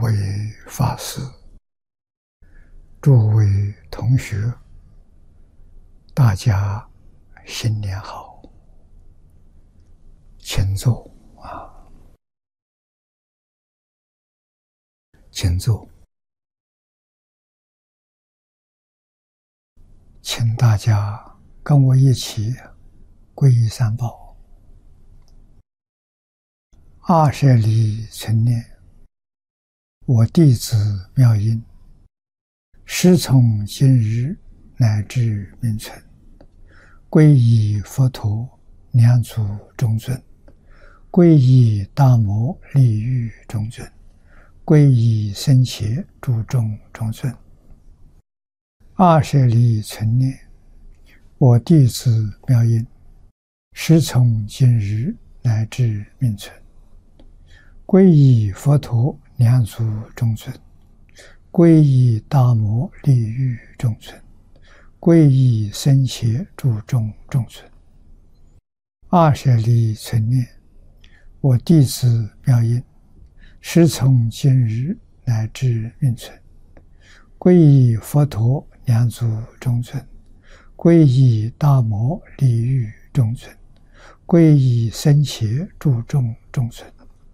位法师、诸位同学，大家新年好，请坐啊，请坐，请大家跟我一起皈依三宝，阿舍利存念。我弟子妙音，师从今日乃至命存，皈依佛陀两足中尊，皈依大摩利欲中尊，皈依僧伽诸众中尊。阿舍利存念，我弟子妙音，师从今日乃至命存，皈依佛陀两足中尊，皈依大摩利欲中尊，皈依僧伽诸众中尊。阿舍利存念，我弟子妙音，师从今日乃至命存，皈依佛陀两足中尊，皈依大摩利欲中尊，皈依僧伽诸众中尊。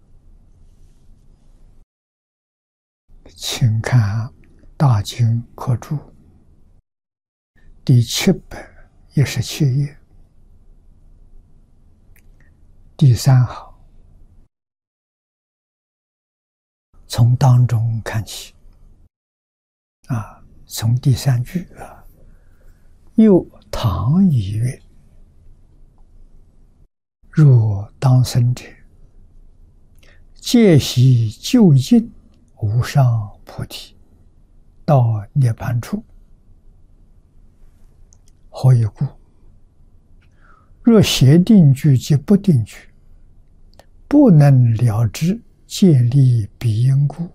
请看大经科注第717页第3行，从当中看起从第3句又唐以曰：若当生者，戒习究竟无上菩提，到涅槃处。何以故？若邪定句及不定句，不能了知戒力彼因故。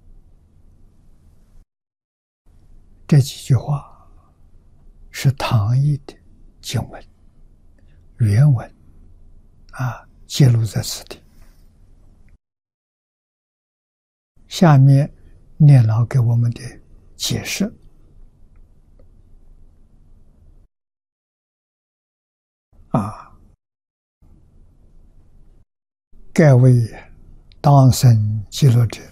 这几句话是唐译的经文原文揭露在此地。下面念老给我们的解释盖为当生极乐者，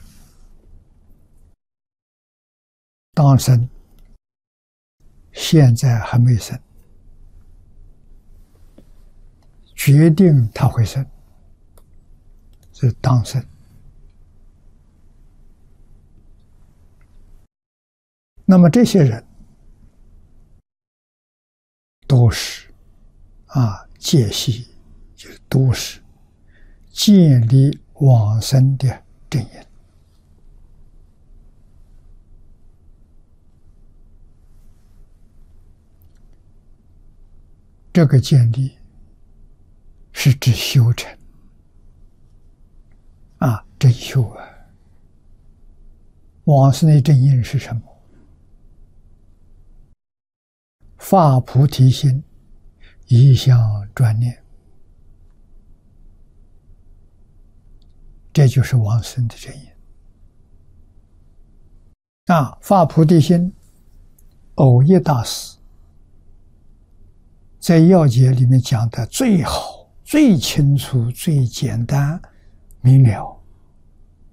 当生现在还没生，决定他会生，是当生。那么这些人都是戒习，就是都是建立往生的正因。这个建立是指修成真修往生的正因是什么？发菩提心，一向专念，这就是往生的正因。发菩提心，藕益大师在要解里面讲的最好、最清楚、最简单明了，